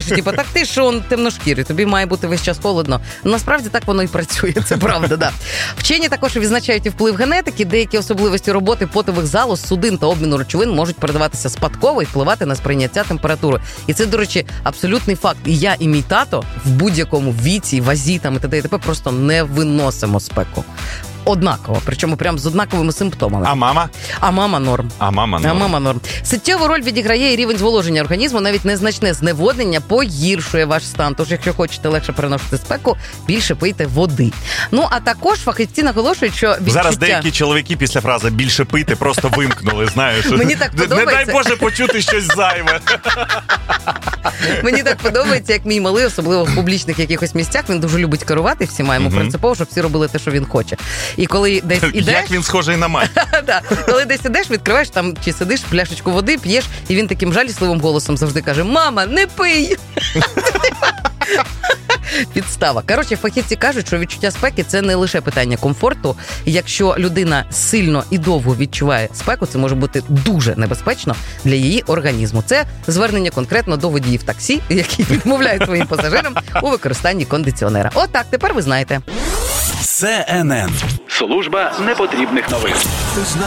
що типу, так ти ж он темношкірий, тобі має бути весь час холодно. Насправді так воно і працює, це правда, да. Вчені також відзначають і вплив генетики, деякі особливості роботи потових залоз, судин та обміну речовин можуть передаватися спадково і впливати на сприйняття температури. І це, до речі, абсолютний факт. І я, і мій тато в будь-якому віці, вазі там і т.д. і т.п. просто не виносимо спеку. Однаково, причому прям з однаковими симптомами. А мама? А мама норм. А мама норм. Суттєву роль відіграє і рівень зволоження організму, навіть незначне зневоднення погіршує ваш стан. Тож, якщо хочете легше переносити спеку, більше пийте води. Ну, а також фахівці наголошують, що відчуття... Зараз деякі чоловіки після фрази «більше пити» просто вимкнули, знаєш. Мені так подобається. Не дай Боже почути щось зайве. Мені так подобається, як мій малий, особливо в публічних якихось місцях, він дуже любить керувати всіма, йому принципово, щоб всі робили те, що він хоче. І коли десь ідеш... Як він схожий на мать. Коли десь ідеш, відкриваєш там, чи сидиш, пляшечку води, п'єш, і він таким жалісливим голосом завжди каже: «Мама, не пий!» Підстава. Коротше, фахівці кажуть, що відчуття спеки – це не лише питання комфорту. Якщо людина сильно і довго відчуває спеку, це може бути дуже небезпечно для її організму. Це звернення конкретно до водіїв таксі, які відмовляють своїм пасажирам у використанні кондиціонера. Отак, тепер ви знаєте. СНН. Служба непотрібних новин.